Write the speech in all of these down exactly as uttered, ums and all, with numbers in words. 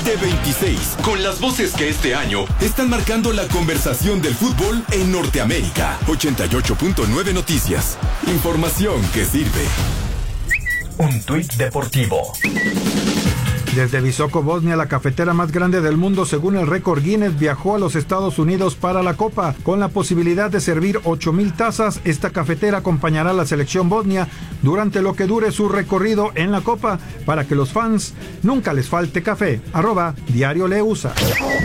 veinte veintiséis, con las voces que este año están marcando la conversación del fútbol en Norteamérica. ochenta y ocho punto nueve Noticias. Información que sirve. Un tuit deportivo. Desde Visoko, Bosnia, la cafetera más grande del mundo, según el récord Guinness, viajó a los Estados Unidos para la Copa. Con la posibilidad de servir ocho mil tazas, esta cafetera acompañará a la selección bosnia durante lo que dure su recorrido en la Copa, para que los fans nunca les falte café. Arroba Diario Leusa.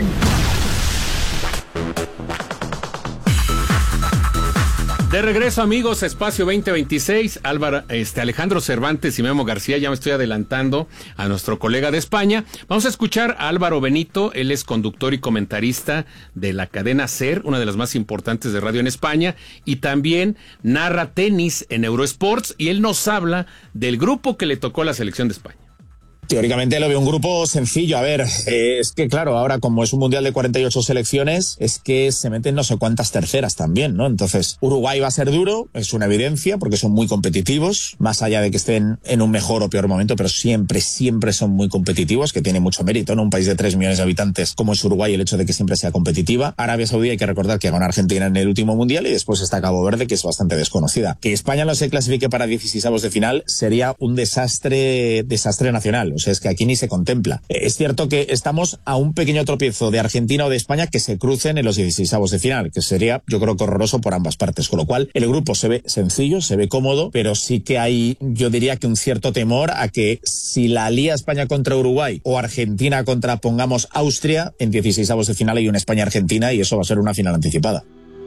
De regreso, amigos, Espacio veinte veintiséis, Álvaro, este, Alejandro Cervantes y Memo García. Ya me estoy adelantando a nuestro colega de España. Vamos a escuchar a Álvaro Benito. Él es conductor y comentarista de la cadena SER, una de las más importantes de radio en España, y también narra tenis en Eurosports, y él nos habla del grupo que le tocó a la selección de España. Teóricamente lo veo un grupo sencillo. A ver, eh, es que claro, ahora como es un mundial de cuarenta y ocho selecciones, es que se meten no sé cuántas terceras también, ¿no? Entonces, Uruguay va a ser duro, es una evidencia, porque son muy competitivos, más allá de que estén en un mejor o peor momento, pero siempre, siempre son muy competitivos, que tiene mucho mérito, ¿no? Un país de tres millones de habitantes como es Uruguay, el hecho de que siempre sea competitiva. Arabia Saudí, hay que recordar que ganó Argentina en el último mundial, y después está Cabo Verde, que es bastante desconocida. Que España no se clasifique para dieciseisavos de final sería un desastre, desastre nacional. O sea, es que aquí ni se contempla. Es cierto que estamos a un pequeño tropiezo de Argentina o de España que se crucen en los dieciseisavos de final, que sería, yo creo, que horroroso por ambas partes. Con lo cual, el grupo se ve sencillo, se ve cómodo, pero sí que hay, yo diría que un cierto temor a que si la lía España contra Uruguay o Argentina contra, pongamos, Austria, en dieciseisavos de final hay una España-Argentina y eso va a ser una final anticipada.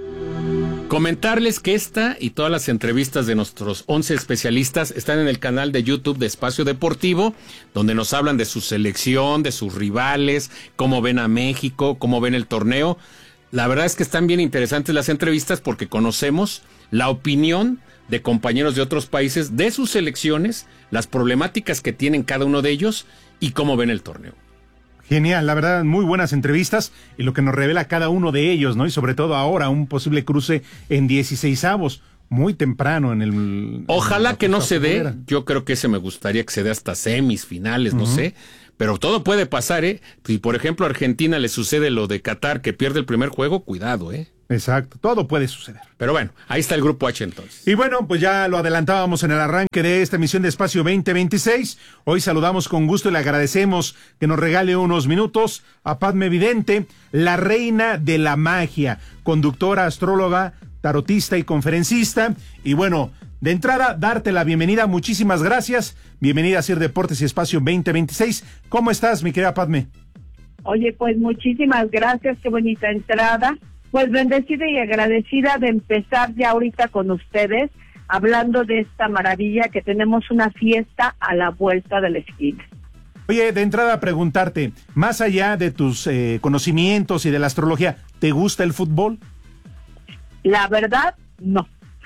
Comentarles que esta y todas las entrevistas de nuestros once especialistas están en el canal de YouTube de Espacio Deportivo, donde nos hablan de su selección, de sus rivales, cómo ven a México, cómo ven el torneo. La verdad es que están bien interesantes las entrevistas porque conocemos la opinión de compañeros de otros países, de sus selecciones, las problemáticas que tienen cada uno de ellos y cómo ven el torneo. Genial, la verdad, muy buenas entrevistas y lo que nos revela cada uno de ellos, ¿no? Y sobre todo ahora, un posible cruce en dieciseisavos, muy temprano en el... Ojalá en que no se dé, primera. Yo creo que ese me gustaría que se dé hasta semis, finales, uh-huh. no sé, pero todo puede pasar, ¿eh? Si por ejemplo a Argentina le sucede lo de Qatar, que pierde el primer juego, cuidado, ¿eh? Exacto, todo puede suceder. Pero bueno, ahí está el grupo H entonces. Y bueno, pues ya lo adelantábamos en el arranque de esta emisión de Espacio veinte veintiséis. Hoy saludamos con gusto y le agradecemos que nos regale unos minutos a Padme Vidente, la reina de la magia, conductora, astróloga, tarotista y conferencista. Y bueno, de entrada, darte la bienvenida. Muchísimas gracias. Bienvenida a Sir Deportes y Espacio veinte veintiséis. ¿Cómo estás, mi querida Padme? Oye, pues muchísimas gracias. Qué bonita entrada. Pues bendecida y agradecida de empezar ya ahorita con ustedes, hablando de esta maravilla que tenemos una fiesta a la vuelta de la esquina. Oye, de entrada preguntarte, más allá de tus eh, conocimientos y de la astrología, ¿te gusta el fútbol? La verdad, no.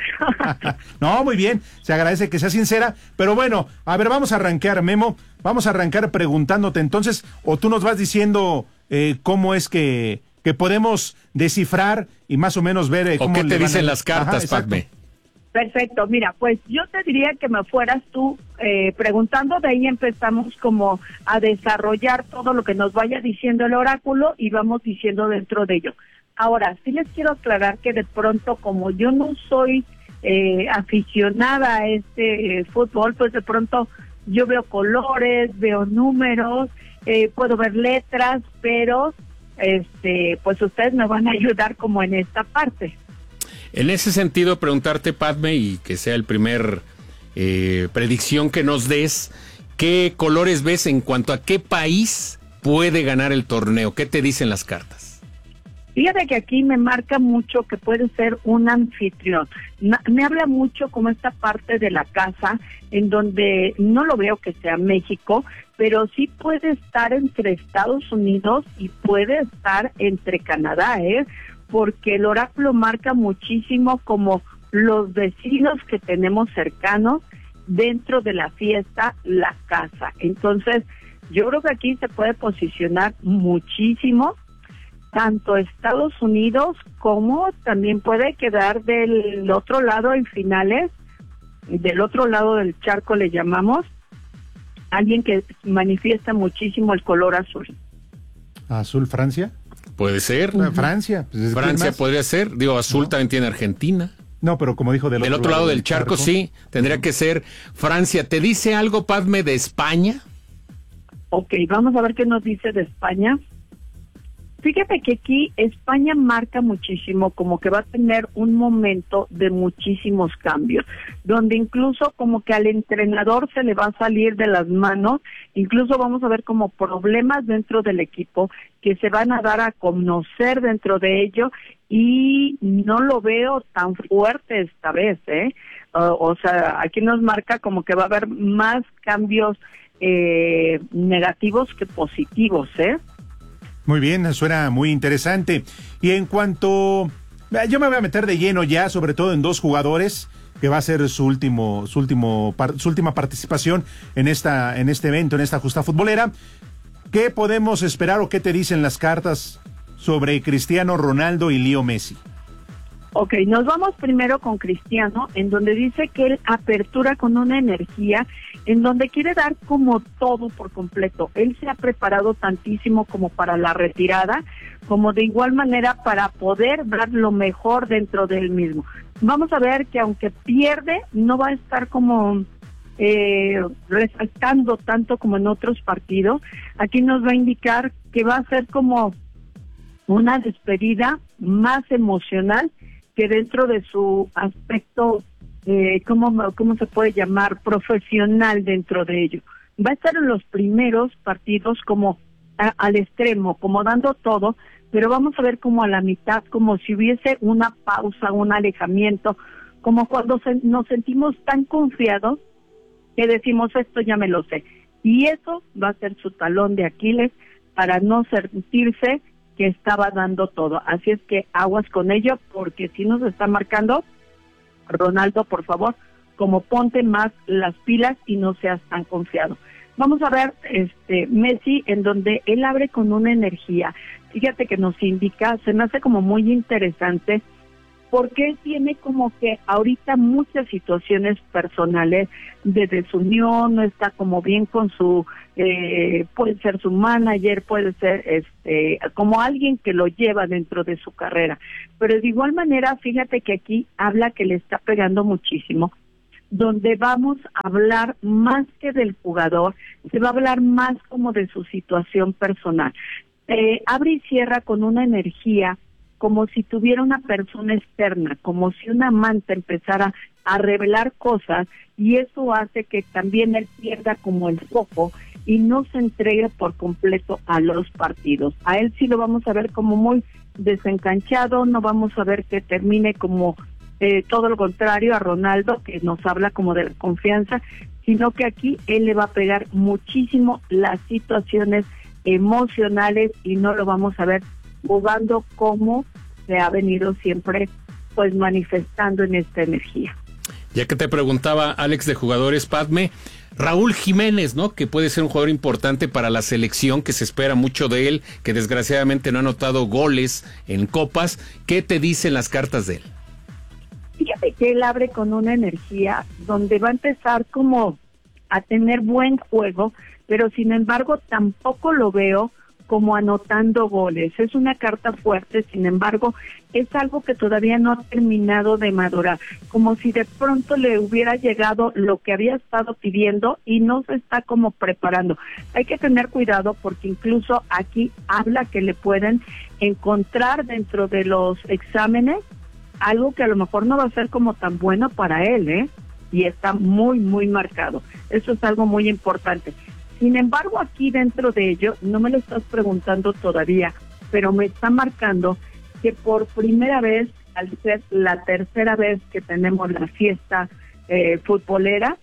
No, muy bien, se agradece que sea sincera, pero bueno, a ver, vamos a arrancar, Memo, vamos a arrancar preguntándote entonces, o tú nos vas diciendo eh, cómo es que... que podemos descifrar y más o menos ver eh, cómo... ¿O qué te dicen a... las cartas, Padme? Perfecto, mira, pues yo te diría que me fueras tú eh, preguntando, de ahí empezamos como a desarrollar todo lo que nos vaya diciendo el oráculo y vamos diciendo dentro de ello. Ahora, sí les quiero aclarar que de pronto, como yo no soy eh, aficionada a este eh, fútbol, pues de pronto yo veo colores, veo números, eh, puedo ver letras, pero... este pues ustedes me van a ayudar como en esta parte. En ese sentido, preguntarte, Padme, y que sea el primer eh, predicción que nos des, ¿qué colores ves en cuanto a qué país puede ganar el torneo? ¿Qué te dicen las cartas? Fíjate que aquí me marca mucho que puede ser un anfitrión. Na, me habla mucho como esta parte de la casa, en donde no lo veo que sea México, pero sí puede estar entre Estados Unidos y puede estar entre Canadá, ¿eh? Porque el oráculo marca muchísimo como los vecinos que tenemos cercanos dentro de la fiesta, la casa. Entonces, yo creo que aquí se puede posicionar muchísimo, tanto Estados Unidos como también puede quedar del otro lado en finales, del otro lado del charco le llamamos, alguien que manifiesta muchísimo el color azul. ¿Azul Francia? Puede ser. Uh-huh. Francia. Pues, Francia podría ser. Digo, azul no. También tiene Argentina. No, pero como dijo del, del otro, otro lado, lado del charco, charco, sí. Tendría uh-huh. que ser Francia. ¿Te dice algo, Padme, de España? Ok, vamos a ver qué nos dice de España. Fíjate que aquí España marca muchísimo, como que va a tener un momento de muchísimos cambios, donde incluso como que al entrenador se le va a salir de las manos, incluso vamos a ver como problemas dentro del equipo que se van a dar a conocer dentro de ello, y no lo veo tan fuerte esta vez, ¿eh? Uh, o sea, aquí nos marca como que va a haber más cambios eh, negativos que positivos, ¿eh? Muy bien, suena muy interesante. Y en cuanto... Yo me voy a meter de lleno ya, sobre todo en dos jugadores, que va a ser su último, su último, su última participación en esta, en este evento, en esta justa futbolera. ¿Qué podemos esperar o qué te dicen las cartas sobre Cristiano Ronaldo y Leo Messi? Ok, nos vamos primero con Cristiano, en donde dice que él apertura con una energía, en donde quiere dar como todo por completo. Él se ha preparado tantísimo como para la retirada, como de igual manera para poder dar lo mejor dentro de él mismo. Vamos a ver que aunque pierde, no va a estar como eh, resaltando tanto como en otros partidos. Aquí nos va a indicar que va a ser como una despedida más emocional que dentro de su aspecto, eh, ¿cómo, ¿cómo se puede llamar? Profesional dentro de ello. Va a estar en los primeros partidos como a, al extremo, como dando todo, pero vamos a ver como a la mitad, como si hubiese una pausa, un alejamiento, como cuando se, nos sentimos tan confiados que decimos, esto ya me lo sé. Y eso va a ser su talón de Aquiles para no sentirse que estaba dando todo. Así es que aguas con ello, porque si nos está marcando, Ronaldo, por favor, como ponte más las pilas y no seas tan confiado. Vamos a ver este Messi, en donde él abre con una energía. Fíjate que nos indica, se me hace como muy interesante, porque él tiene como que ahorita muchas situaciones personales de desunión, no está como bien con su, eh, puede ser su manager, puede ser este como alguien que lo lleva dentro de su carrera, pero de igual manera, fíjate que aquí habla que le está pegando muchísimo, donde vamos a hablar más que del jugador, se va a hablar más como de su situación personal. Eh, abre y cierra con una energía como si tuviera una persona externa, como si una amante empezara a revelar cosas, y eso hace que también él pierda como el foco y no se entregue por completo a los partidos. A él sí lo vamos a ver como muy desencanchado, no vamos a ver que termine como eh, todo lo contrario a Ronaldo, que nos habla como de la confianza, sino que aquí él le va a pegar muchísimo las situaciones emocionales y no lo vamos a ver jugando como se ha venido siempre pues manifestando en esta energía. Ya que te preguntaba, Alex, de jugadores, Padme, Raúl Jiménez, ¿no? Que puede ser un jugador importante para la selección, que se espera mucho de él, que desgraciadamente no ha anotado goles en copas. ¿Qué te dicen las cartas de él? Fíjate que él abre con una energía donde va a empezar como a tener buen juego, pero sin embargo tampoco lo veo como anotando goles. Es una carta fuerte, sin embargo, es algo que todavía no ha terminado de madurar, como si de pronto le hubiera llegado lo que había estado pidiendo y no se está como preparando. Hay que tener cuidado, porque incluso aquí habla que le pueden encontrar dentro de los exámenes algo que a lo mejor no va a ser como tan bueno para él, ¿eh? Y está muy, muy marcado. Eso es algo muy importante. Sin embargo, aquí dentro de ello, no me lo estás preguntando todavía, pero me está marcando que por primera vez, al ser la tercera vez que tenemos la fiesta eh, futbolera,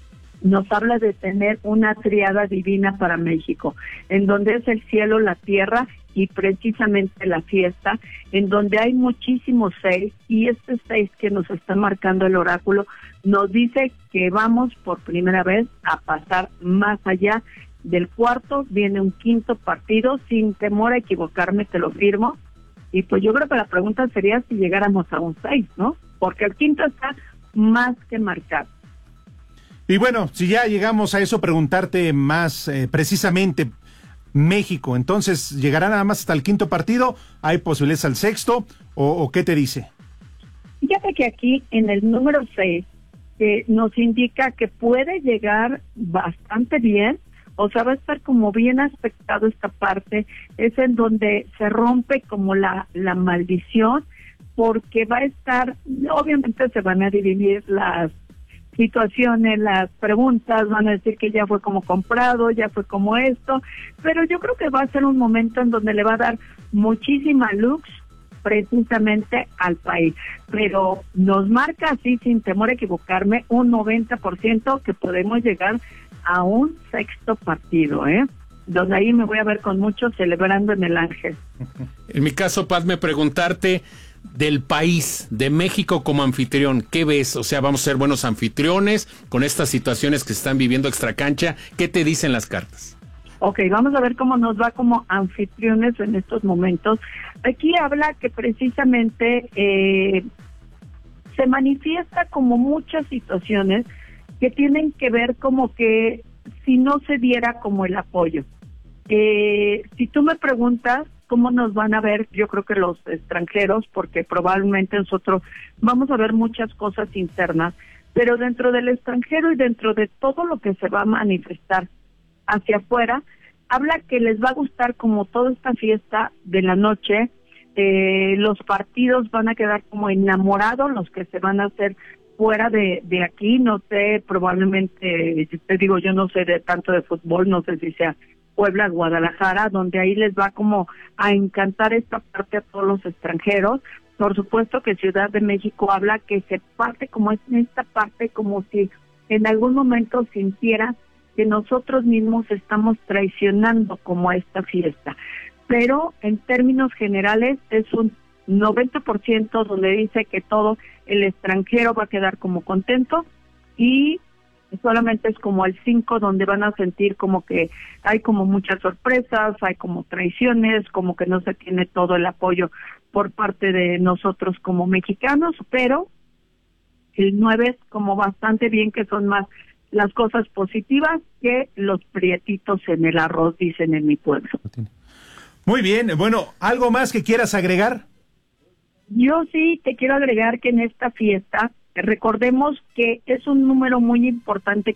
nos habla de tener una triada divina para México, en donde es el cielo, la tierra y precisamente la fiesta, en donde hay muchísimos seis, y este seis que nos está marcando el oráculo nos dice que vamos por primera vez a pasar más allá del cuarto. Viene un quinto partido, sin temor a equivocarme, te lo firmo, y pues yo creo que la pregunta sería si llegáramos a un seis, ¿no? Porque el quinto está más que marcado. Y bueno, si ya llegamos a eso, preguntarte más eh, precisamente, México. Entonces, ¿llegará nada más hasta el quinto partido? ¿Hay posibilidades al sexto? ¿O, o qué te dice? Fíjate que aquí en el número seis eh, nos indica que puede llegar bastante bien, o sea, va a estar como bien aspectado esta parte, es en donde se rompe como la, la maldición, porque va a estar, obviamente se van a dividir las situaciones, las preguntas, van a decir que ya fue como comprado, ya fue como esto, pero yo creo que va a ser un momento en donde le va a dar muchísima luz precisamente al país, pero nos marca así, sin temor a equivocarme, un noventa por ciento que podemos llegar a un sexto partido, ¿eh? Donde ahí me voy a ver con muchos celebrando en el Ángel. En mi caso, Padme, preguntarte del país, de México como anfitrión, ¿qué ves? O sea, vamos a ser buenos anfitriones con estas situaciones que se están viviendo extracancha. ¿Qué te dicen las cartas? Ok, vamos a ver cómo nos va como anfitriones en estos momentos. Aquí habla que precisamente eh, se manifiesta como muchas situaciones que tienen que ver como que si no se diera como el apoyo. Eh, si tú me preguntas cómo nos van a ver, yo creo que los extranjeros, porque probablemente nosotros vamos a ver muchas cosas internas, pero dentro del extranjero y dentro de todo lo que se va a manifestar hacia afuera, habla que les va a gustar como toda esta fiesta de la noche, eh, los partidos van a quedar como enamorados, los que se van a hacer fuera de, de aquí, no sé, probablemente, te digo, yo no sé de tanto de fútbol, no sé si sea Puebla, Guadalajara, donde ahí les va como a encantar esta parte a todos los extranjeros. Por supuesto que Ciudad de México habla que se parte como es en esta parte, como si en algún momento sintiera que nosotros mismos estamos traicionando como a esta fiesta. Pero en términos generales es un noventa por ciento donde dice que todo el extranjero va a quedar como contento y solamente es como el cinco donde van a sentir como que hay como muchas sorpresas, hay como traiciones, como que no se tiene todo el apoyo por parte de nosotros como mexicanos, pero el nueve es como bastante bien, que son más las cosas positivas que los prietitos en el arroz, dicen en mi pueblo. Muy bien, bueno, ¿algo más que quieras agregar? Yo sí te quiero agregar que en esta fiesta recordemos que es un número muy importante